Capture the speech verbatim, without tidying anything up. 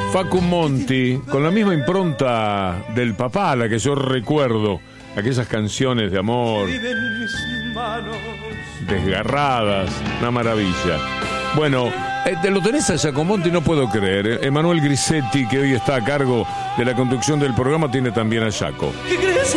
Facu Monti, con la misma impronta del papá, la que yo recuerdo, aquellas canciones de amor desgarradas, una maravilla. Bueno, eh, te lo tenés a Giacomonti, no puedo creer. eh. Emanuel Grisetti, que hoy está a cargo de la conducción del programa, tiene también a Giaco.